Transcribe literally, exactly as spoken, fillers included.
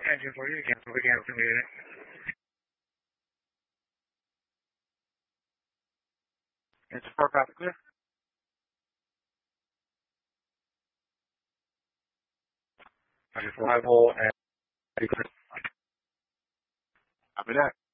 engine for you. Cancel the cancel unit. Engine four, copy clear. Engine four, high vol and clear. Copy that.